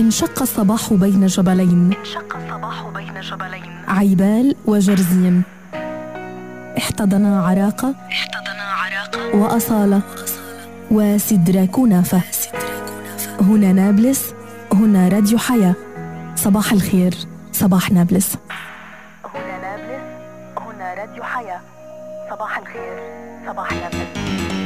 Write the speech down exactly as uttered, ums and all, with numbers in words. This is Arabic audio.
انشق الصباح بين جبلين انشق الصباح بين جبلين عيبال وجرزيم. احتضنا عراقة احتضنا عراقة وأصالة وسدرة كنافة. هنا نابلس، هنا راديو حياة. صباح الخير، صباح نابلس. هنا نابلس، هنا راديو حياة. صباح الخير، صباح نابلس.